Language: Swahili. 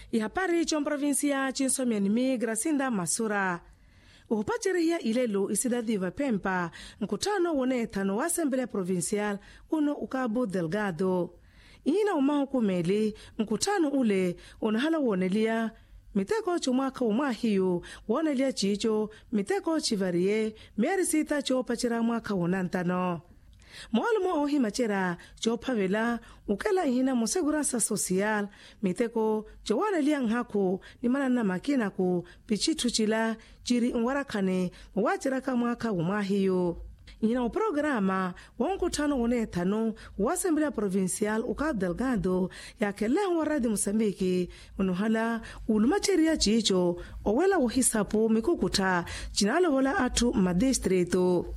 ihapari chon provincia chinsomianimi Gracinda Masura. Uhupachirihia ilelo isidadiva Pempa, mkutano wone tano wa Asamblea Provincial uno Cabo Delgado. Ina umahu kumeli, mkutano ule unahala wonelia miteko chumwaka umahiyu wonelia chicho miteko chivarie mieri sita chopachira mwaka unantano. Mwalumo ohi machera chopavela ukela ihina mo segurança social miteko chowanelia nhaku ni manana makina ku pichitu chila chiri unwarakane wachiraka mwaka umahiyu. Ina o programa wa mkutano wone tano wa Asamblea Provincial Cabo Delgado ya kele wa Radio Mozambique unuhala ulumacheria chicho owela uhisapu mikukuta chinalo wala atu madistrito.